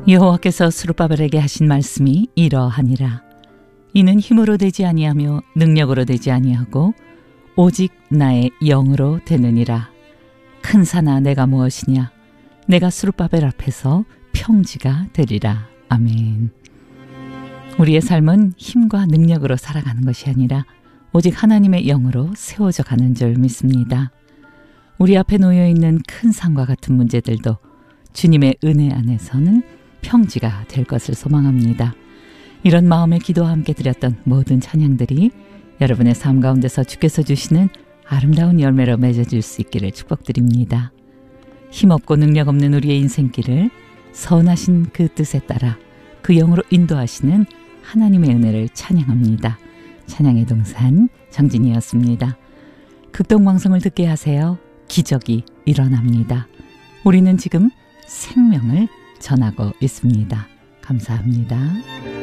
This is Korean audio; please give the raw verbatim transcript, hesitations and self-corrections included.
여호와께서 스룹바벨에게 하신 말씀이 이러하니라. 이는 힘으로 되지 아니하며 능력으로 되지 아니하고 오직 나의 영으로 되느니라. 큰 산아 내가 무엇이냐? 내가 스룹바벨 앞에서 평지가 되리라. 아멘. 우리의 삶은 힘과 능력으로 살아가는 것이 아니라 오직 하나님의 영으로 세워져 가는 줄 믿습니다. 우리 앞에 놓여있는 큰 산과 같은 문제들도 주님의 은혜 안에서는 평지가 될 것을 소망합니다. 이런 마음의 기도와 함께 드렸던 모든 찬양들이 여러분의 삶 가운데서 주께서 주시는 아름다운 열매로 맺어질 수 있기를 축복드립니다. 힘없고 능력 없는 우리의 인생길을 선하신 그 뜻에 따라 그 영으로 인도하시는 하나님의 은혜를 찬양합니다. 찬양의 동산 정진이었습니다. 극동방송을 듣게 하세요. 기적이 일어납니다. 우리는 지금 생명을 전하고 있습니다. 감사합니다.